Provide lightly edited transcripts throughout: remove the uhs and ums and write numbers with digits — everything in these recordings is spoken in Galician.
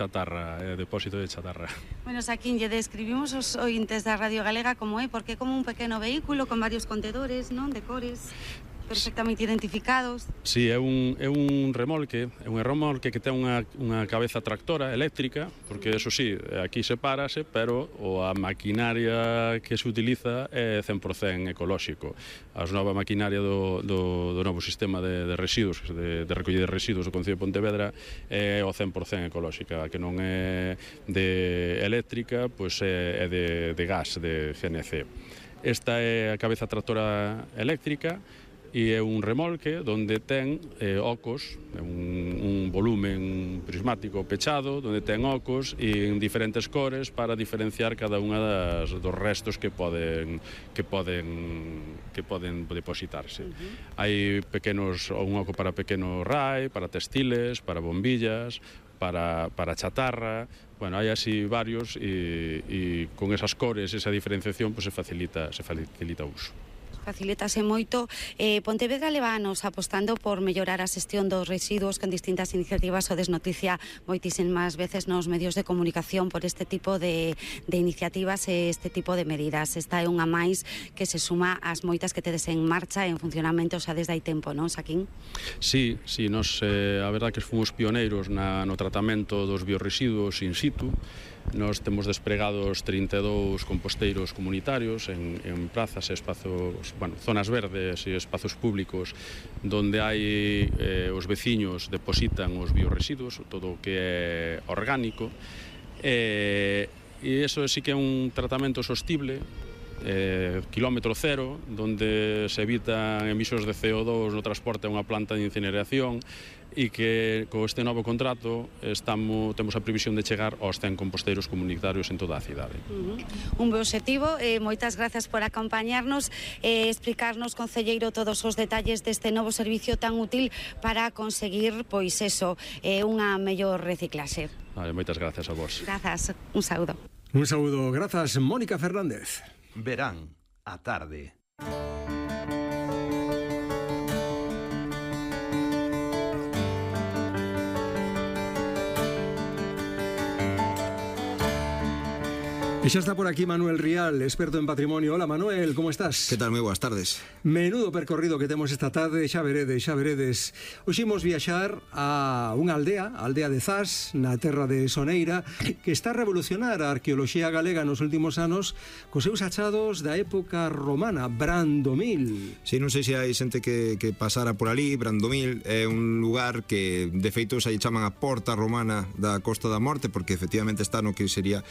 chatarra, depósito de chatarra. Bueno, Saquín, lle describimos os ointes da Radio Galega como é, porque é como un pequeno vehículo con varios contedores, non, de cores perfectamente identificados. Sí, é un remolque que ten unha cabeza tractora eléctrica, porque eso sí, aquí sepárase, pero a maquinaria que se utiliza é 100% ecolóxico. A nova maquinaria do novo sistema de residuos, de recollida de residuos do Concello de Pontevedra, é o 100% ecolóxica, que non é de eléctrica, pois é de gas, de GNC. Esta é a cabeza tractora eléctrica, e é un remolque onde ten ocos, un volumen prismático pechado, onde ten ocos e en diferentes cores para diferenciar cada unha dos restos que poden depositarse. Hai un oco para pequeno rai, para textiles, para bombillas, para chatarra. Bueno, hai así varios e con esas cores, esa diferenciación, pues se facilita o uso. Facilítase moito. Pontevedra leva anos apostando por mellorar a xestión dos residuos con distintas iniciativas. O desnoticia moitísimas veces nos medios de comunicación por este tipo de iniciativas e este tipo de medidas. Esta é unha máis que se suma ás moitas que tedes en marcha en funcionamento xa desde hai tempo, non, Saquín? Sí, nos a verdad que fomos pioneiros no tratamento dos biorresiduos in situ. Nos temos despregados 32 composteiros comunitarios en plazas e espazos, zonas verdes e espazos públicos donde hai os veciños depositan os biorresiduos, todo o que é orgánico, e iso sí que é un tratamento sostible, kilómetro cero, donde se evitan emisións de CO2 no transporte a unha planta de incineración, e que con este novo contrato temos a previsión de chegar aos 100 composteiros comunitarios en toda a cidade. Un bo obxectivo. Moitas grazas por acompañarnos e explicarnos, concelleiro, todos os detalles deste novo servicio tan útil para conseguir, pois eso, unha mellor reciclaxe. Moitas grazas a vos. Grazas, un saúdo. Un saúdo, grazas, Mónica Fernández. Verán a tarde. E xa está por aquí Manuel Rial, experto en patrimonio. Hola Manuel, como estás? Que tal? Moi boas tardes. Menudo percorrido que temos esta tarde, xa veredes. Hoxe imos viaxar a unha aldea, a aldea de Zas, na terra de Soneira, que está a revolucionar a arqueoloxía galega nos últimos anos cos seus achados da época romana, Brandomil. Si, non sei se hai xente que pasara por ali. Brandomil é un lugar que de feito se chaman a Porta Romana da Costa da Morte, porque efectivamente está no que sería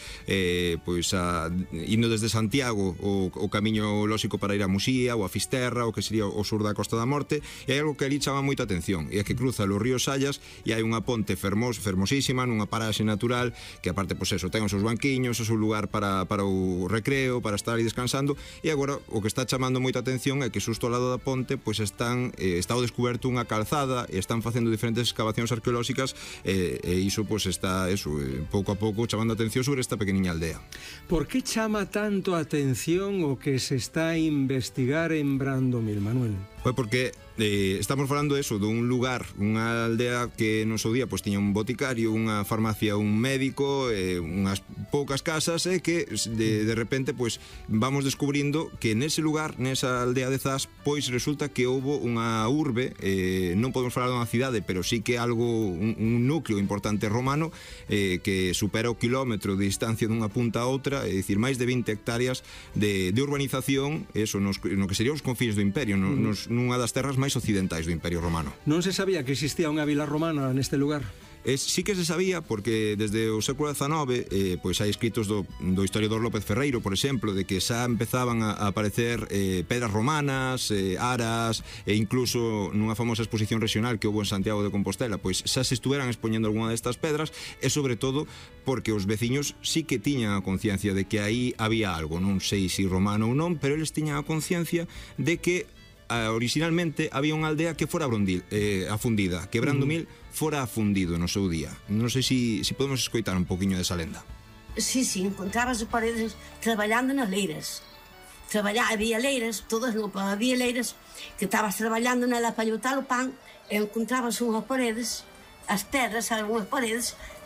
indo desde Santiago o camiño lóxico para ir a Muxía ou a Fisterra, o que sería o sur da Costa da Morte. E hai algo que ali chama moita atención, e é que cruza o río Sallas e hai unha ponte fermosísima nunha paraxe natural que aparte, ten os seus banquiños, o seu lugar para o recreo, para estar aí descansando. E agora o que está chamando moita atención é que xusto ao lado da ponte está ao descoberto unha calzada e están facendo diferentes excavacións arqueolóxicas e iso está pouco a pouco chamando a atención sobre esta pequeniña aldea. Por que chama tanto a atención o que se está a investigar en Brandomil, Manuel? Pois porque estamos falando dun lugar, unha aldea que no seu día tiña un boticario, unha farmacia, un médico, unhas poucas casas, e que de repente vamos descubrindo que nese lugar, nesa aldea de Zas, resulta que houbo unha urbe, non podemos falar dunha cidade, pero sí que algo, un núcleo importante romano, que supera o kilómetro de distancia dunha punta a outra, é dicir, máis de 20 hectáreas de urbanización, no que serían os confines do imperio, nunha das terras máis occidentais do Imperio Romano. Non se sabía que existía unha vila romana neste lugar? Sí que se sabía, porque desde o século XIX hai escritos do historiador López Ferreiro, por exemplo, de que xa empezaban a aparecer pedras romanas, aras, e incluso nunha famosa exposición regional que houve en Santiago de Compostela, xa se estuveran expoñendo algunha destas pedras, e sobre todo porque os veciños sí que tiñan a conciencia de que aí había algo, non sei se romano ou non, pero eles tiñan a conciencia de que originalmente había unha aldea que fora afundida, que Brandomil fora afundido no seu día. Non sei se podemos escoitar un poquinho desa lenda. Sí, encontrabas as paredes traballando nas leiras. Había leiras, todas non, había leiras que estabas traballando nela para llotar o pan, e encontrabas unhas paredes, as pedras, algunhas paredes,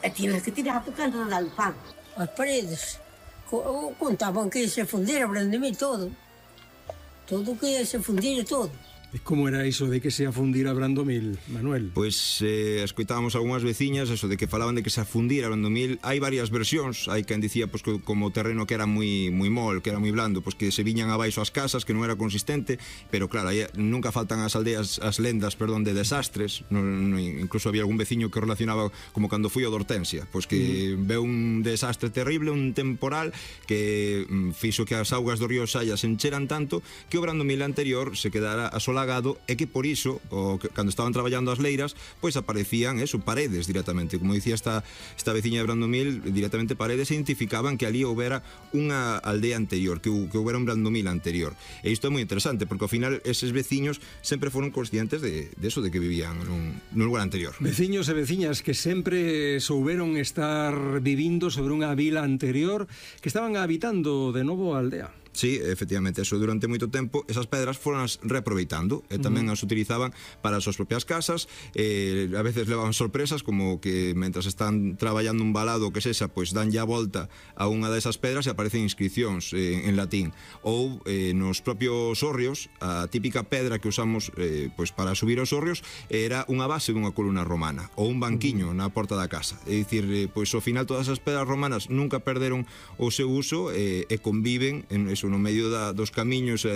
e tiñas que tirar por canto de dar o pan. As paredes contaban que ia se fundir a Brandemil todo. Todo que ia se fundir todo. E como era iso de que se afundira Brandomil, Manuel? Pois escoitábamos algunhas veciñas eso de que falaban de que se afundira Brandomil. Hai varias versións. Hai quen dicía pois, que como o terreno que era moi mol, que era moi blando, pois que se viñan abaixo as casas, que non era consistente. Pero claro, nunca faltan as aldeas, as lendas, perdón, de desastres. Incluso había algún veciño que relacionaba como cando foi o de Hortensia, pois que veu un desastre terrible, un temporal que fixo que as augas do río Xalla se encheran tanto que o Brandomil anterior se quedara asolado e que por iso, cando estaban traballando as leiras, pois aparecían paredes directamente, como dicía esta veciña de Brandomil, directamente paredes, e identificaban que ali houbera unha aldea anterior, que houbera un Brandomil anterior. E isto é moi interesante, porque ao final eses veciños sempre foron conscientes de eso, de que vivían nun lugar anterior. Veciños e veciñas que sempre souberon estar vivindo sobre unha vila anterior, que estaban habitando de novo a aldea. Sí, efectivamente, eso durante moito tempo esas pedras foron as reaproveitando e tamén as utilizaban para as súas propias casas. A veces levaban sorpresas, como que mentras están traballando un balado que sexa, pois dan ya volta a unha desas pedras e aparecen inscripcións en latín. Ou nos propios hórreos, a típica pedra que usamos pois para subir aos hórreos era unha base dunha columna romana ou un banquiño na porta da casa. É dicir, pois ao final todas as pedras romanas nunca perderon o seu uso e conviven en eso, no medio dos camiños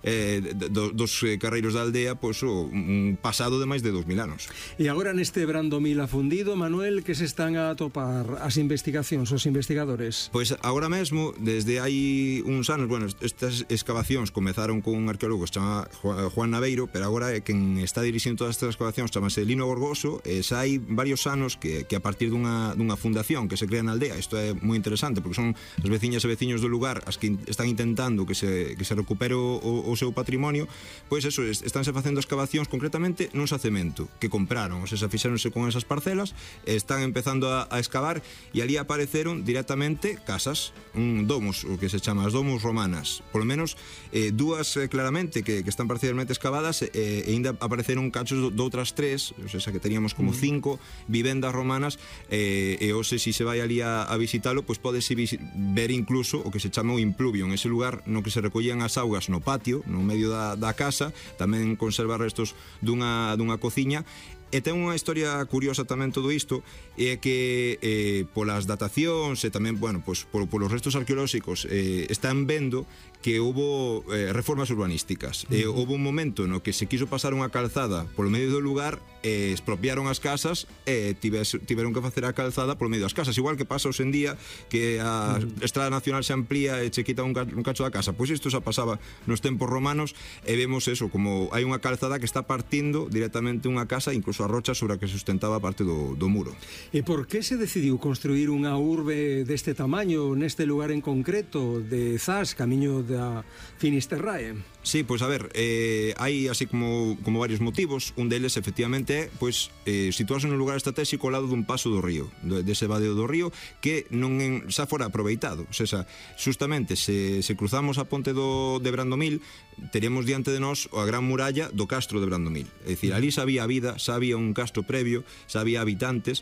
dos carreiros da aldea, pois un pasado de máis de 2000 anos. E agora neste Brandomil afundido, Manuel, que se están a atopar as investigacións, os investigadores? Pois agora mesmo, desde hai uns anos, bueno, estas excavacións comezaron con un arqueólogo que se chama Juan Naveiro, pero agora quen está dirixindo todas estas excavacións chamase Lino Gorgoso, e xa hai varios anos que a partir dunha fundación que se crea na aldea. Isto é moi interesante, porque son as veciñas e veciños do lugar as que están intentando que se recupere o seu patrimonio. Pois eso, estánse facendo excavacións concretamente nun xacemento que compraron, ou sea, fixéronse con esas parcelas, están empezando a excavar e ali apareceron directamente casas, domos, o que se chama as domos romanas, polo menos dúas claramente que están parcialmente excavadas, e ainda apareceron cachos de outras tres, ou sea, que teníamos como 5 vivendas romanas, e hoxe se vai ali a visitalo, pois podese ver incluso o que se chama o impluvium, ese lugar no que se recollían as augas no patio, no medio da casa. Tamén conserva restos dunha cociña. E ten unha historia curiosa tamén todo isto, é que polas datacións e tamén, bueno, pois polos restos arqueolóxicos están vendo que houbo reformas urbanísticas. Houbo un momento no que se quiso pasar unha calzada polo medio do lugar, expropiaron as casas e tiveron que facer a calzada polo medio das casas, igual que pasa hoxe en día, que a Estrada Nacional se amplía e che quita un cacho da casa. Pois isto xa pasaba nos tempos romanos, e vemos eso, como hai unha calzada que está partindo directamente unha casa, incluso a rocha sobre a que sustentaba parte do muro. E por que se decidiu construir unha urbe deste tamaño neste lugar en concreto de Zas, camiño da Finisterrae? Sí, pois a ver, hai así como varios motivos. Un deles, efectivamente, é pois situarse nun lugar estratégico ao lado dun paso do río, dese vadeo do río, que non xa fora aproveitado. O sea, justamente, se cruzamos a ponte de Brandomil, teremos diante de nós a gran muralla do castro de Brandomil. É dicir, ali xa había vida, xa había un castro previo, xa había habitantes,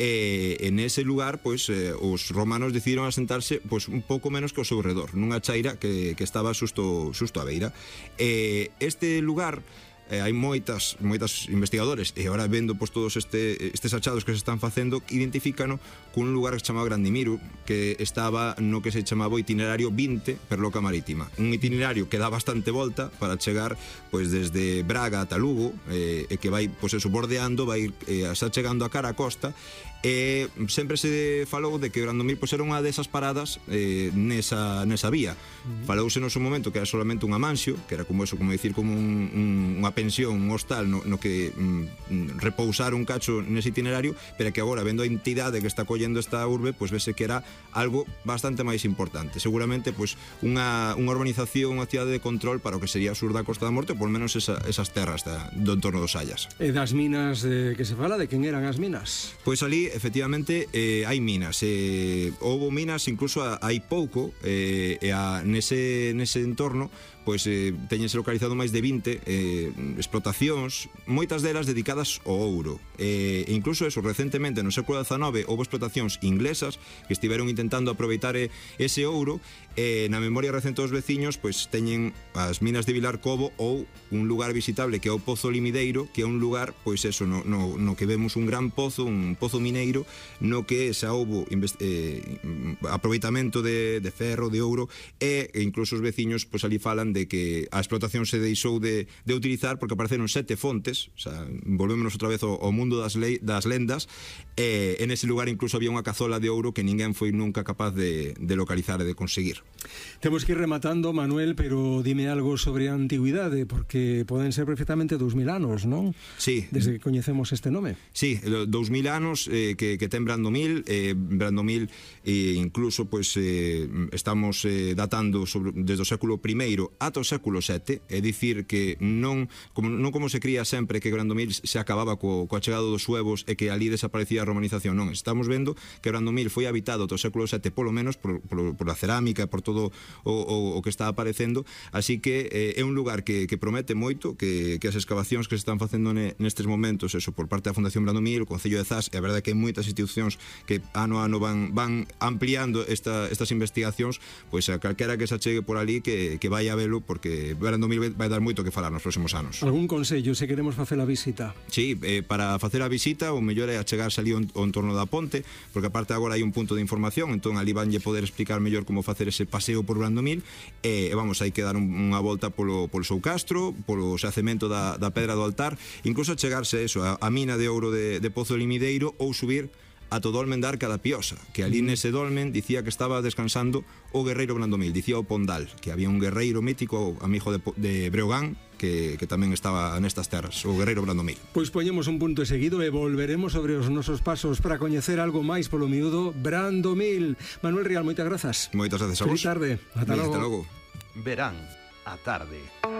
e en ese lugar, pois, os romanos decidiron asentarse pois un pouco menos que ao seu redor, nunha chaira que estaba xusto á beira. Este lugar, hai moitas investigadores, e agora vendo pois todos estes achados que se están facendo, identifícano cun lugar que se chamaba Grandimiru, que estaba no que se chamaba o itinerario 20 per Loca Marítima, un itinerario que dá bastante volta para chegar pois desde Braga ata Lugo, e que vai pois eso, bordeando, vai xa chegando a cara a costa. E sempre se falou de que Brandomil pois era unha desas paradas nesa vía. Falouse no seu momento que era solamente unha mansio, que era como eso, como dicir, como unha pensión, un hostal no que repousar un cacho nese itinerario, pero que agora, vendo a entidade que está collendo esta urbe, pois vese que era algo bastante máis importante. Seguramente pois unha urbanización, unha cidade de control para o que sería o sur da Costa da Morte, ou por menos esas terras do entorno dos Sallas. E das minas que se fala, de quen eran as minas? Pois ali efectivamente hai minas, houbo minas incluso hai pouco, nese entorno pois teñense localizado máis de 20 explotacións, moitas delas dedicadas ao ouro. E incluso eso, recentemente, no século XIX, houve explotacións inglesas que estiveron intentando aproveitar ese ouro, e na memoria recente dos veciños, pois teñen as minas de Vilarcobo ou un lugar visitable que é o Pozo Limideiro, que é un lugar, pois eso, no que vemos un gran pozo, un pozo mineiro, no que xa houve aproveitamento de ferro, de ouro, e incluso os veciños pois ali falan de que a explotación se deixou de utilizar porque apareceron 7 fontes, o sea, volvémonos outra vez ao mundo das lendas, e en ese lugar incluso había unha cazola de ouro que ninguén foi nunca capaz de localizar e de conseguir. Temos que ir rematando, Manuel, pero dime algo sobre a antigüidade, porque poden ser perfectamente 2000 anos, non? Sí. Desde que coñecemos este nome. Sí, 2000 anos que ten Brandomil, incluso pois estamos datando desde o século I ata o século VII, é dicir que non como se cría sempre que Brandomil se acababa coa chegada dos suevos e que ali desaparecía a romanización, non, estamos vendo que Brandomil foi habitado ata o século VII polo menos por a cerámica, por todo o que está aparecendo, así que é un lugar que promete moito, que as excavacións que se están facendo nestes momentos, eso por parte da Fundación Brandomil, o Concello de Zas, e a verdade que hai moitas institucións que ano a ano van ampliando estas investigacións, pois a calquera que se achegue por ali que vai a velo, porque Brandomil vai dar moito que falar nos próximos anos. Algún consello se queremos facer a visita? Sí, para facer a visita o mellor é achegarse ali ao entorno da ponte, porque aparte agora hai un punto de información, entón ali vanlle poder explicar mellor como facer ese paseo por Brandomil, e vamos, hai que dar unha volta polo seu castro, polo xacemento da pedra do altar, incluso chegarse a mina de ouro de Pozo Limideiro, ou subir ata o dolmen da Arca da Piosa, que ali nese dolmen dicía que estaba descansando o guerreiro Brandomil, dicía o Pondal, que había un guerreiro mítico, amigo de Breogán, que tamén estaba nestas terras, o guerreiro Brandomil. Pois poñemos un punto seguido e volveremos sobre os nosos pasos para coñecer algo máis polo miúdo Brandomil. Manuel Rial, moitas grazas. Moitas grazas a vos. Feliz tarde. Ata logo. Verán a tarde.